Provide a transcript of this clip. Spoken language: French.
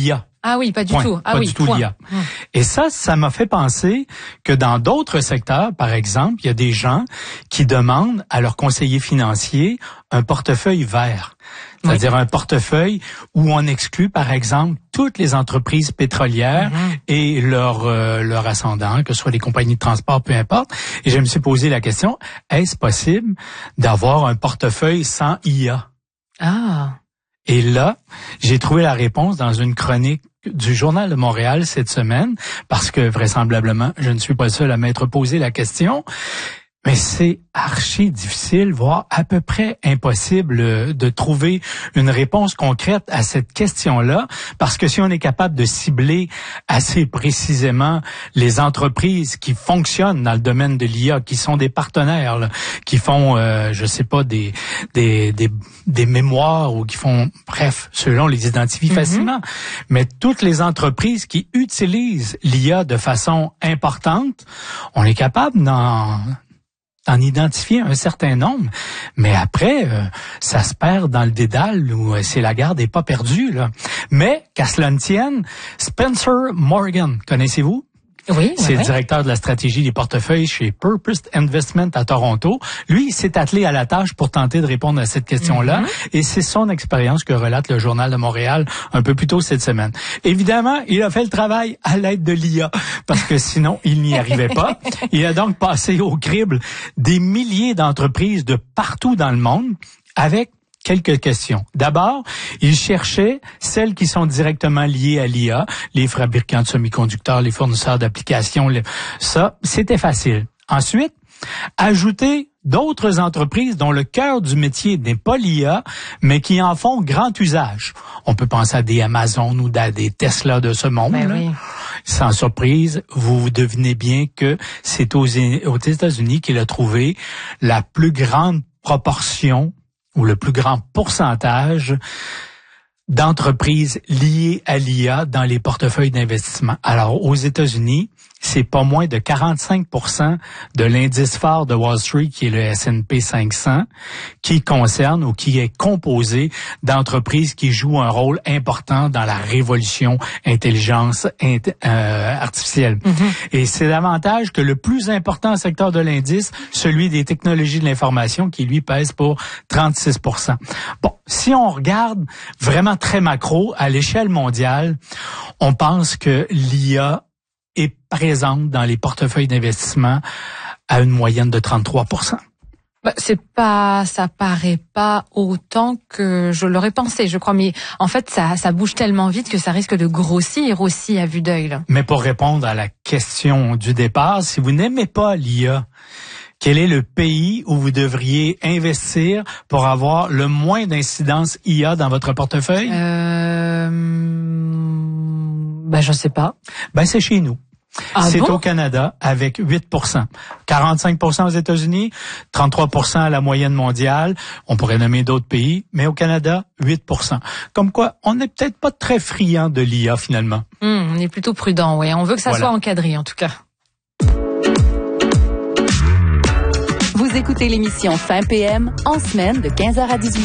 l'IA. Ah oui, pas du Point. tout. Ah pas oui, du tout point. l'IA. Et ça m'a fait penser que dans d'autres secteurs, par exemple, il y a des gens qui demandent à leur conseiller financier un portefeuille vert. C'est-à-dire un portefeuille où on exclut, par exemple, toutes les entreprises pétrolières et leur ascendant, que ce soit les compagnies de transport, peu importe. Et je me suis posé la question, est-ce possible d'avoir un portefeuille sans IA? Ah. Et là, j'ai trouvé la réponse dans une chronique du Journal de Montréal cette semaine, parce que vraisemblablement, je ne suis pas le seul à m'être posé la question. Mais c'est archi difficile, voire à peu près impossible de trouver une réponse concrète à cette question-là, parce que si on est capable de cibler assez précisément les entreprises qui fonctionnent dans le domaine de l'IA, qui sont des partenaires, là, qui font, je sais pas, des mémoires ou qui font, bref, ceux-là, on les identifie facilement. Mais toutes les entreprises qui utilisent l'IA de façon importante, on est capable d'en identifier un certain nombre, mais après, ça se perd dans le dédale où c'est la garde n'est pas perdue, là. Mais, qu'à cela ne tienne, Spencer Morgan, connaissez-vous? Oui, c'est le directeur de la stratégie des portefeuilles chez Purpose Investment à Toronto. Lui, il s'est attelé à la tâche pour tenter de répondre à cette question-là. Et c'est son expérience que relate le Journal de Montréal un peu plus tôt cette semaine. Évidemment, il a fait le travail à l'aide de l'IA, parce que sinon, il n'y arrivait pas. Il a donc passé au crible des milliers d'entreprises de partout dans le monde avec quelques questions. D'abord, il cherchait celles qui sont directement liées à l'IA, les fabricants de semi-conducteurs, les fournisseurs d'applications, ça, c'était facile. Ensuite, ajouter d'autres entreprises dont le cœur du métier n'est pas l'IA, mais qui en font grand usage. On peut penser à des Amazon ou à des Tesla de ce monde. Oui. Sans surprise, vous devinez bien que c'est aux États-Unis qu'il a trouvé la plus grande proportion ou le plus grand pourcentage d'entreprises liées à l'IA dans les portefeuilles d'investissement. Alors, aux États-Unis, c'est pas moins de 45% de l'indice phare de Wall Street, qui est le S&P 500, qui concerne ou qui est composé d'entreprises qui jouent un rôle important dans la révolution intelligence artificielle. Et c'est davantage que le plus important secteur de l'indice, celui des technologies de l'information, qui lui pèse pour 36%. Bon, si on regarde vraiment très macro à l'échelle mondiale, on pense que l'IA est présente dans les portefeuilles d'investissement à une moyenne de 33%. Ça paraît pas autant que je l'aurais pensé, je crois, mais en fait, ça bouge tellement vite que ça risque de grossir aussi à vue d'œil, là. Mais pour répondre à la question du départ, si vous n'aimez pas l'IA, quel est le pays où vous devriez investir pour avoir le moins d'incidence IA dans votre portefeuille? Je sais pas. C'est chez nous. C'est au Canada avec 8%. 45% aux États-Unis, 33% à la moyenne mondiale. On pourrait nommer d'autres pays, mais au Canada, 8%. Comme quoi, on n'est peut-être pas très friand de l'IA finalement. On est plutôt prudent, oui. On veut que ça soit encadré en tout cas. Vous écoutez l'émission Fin PM en semaine de 15h à 18h.